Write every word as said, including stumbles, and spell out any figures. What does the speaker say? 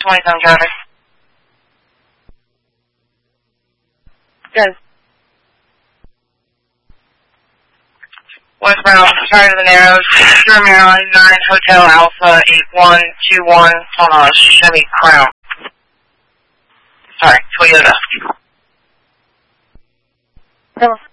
twenty-seven traffic. Good. Westbound, sorry to the Narrows, Sure Maryland, nine Hotel Alpha, eight one two one, on a Chevy Crown. Sorry, Toyota. Hello.